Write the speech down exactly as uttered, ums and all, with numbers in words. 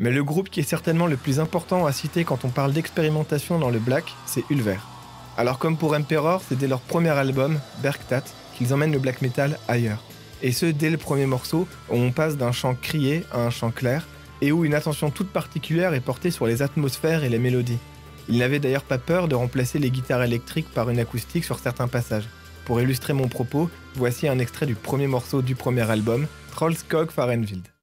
Mais le groupe qui est certainement le plus important à citer quand on parle d'expérimentation dans le black, c'est Ulver. Alors comme pour Emperor, c'est dès leur premier album, Bergtat, qu'ils emmènent le black metal ailleurs. Et ce, dès le premier morceau, où on passe d'un chant crié à un chant clair, et où une attention toute particulière est portée sur les atmosphères et les mélodies. Ils n'avaient d'ailleurs pas peur de remplacer les guitares électriques par une acoustique sur certains passages. Pour illustrer mon propos, voici un extrait du premier morceau du premier album, Trollskog Farenwild.